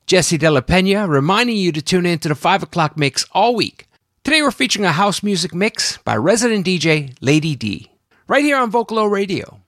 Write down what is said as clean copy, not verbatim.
Jesse De La Pena reminding you to tune in to the 5 o'clock mix all week. Today we're featuring a house music mix by resident DJ Lady D, right here on Vocalo Radio.